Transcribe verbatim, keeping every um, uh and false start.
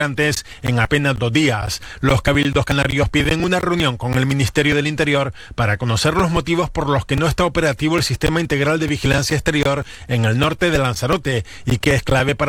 antes en apenas dos días. Los cabildos canarios piden una reunión con el Ministerio del Interior para conocer los motivos por los que no está operativo el Sistema Integral de Vigilancia Exterior en el norte de Lanzarote y que es clave para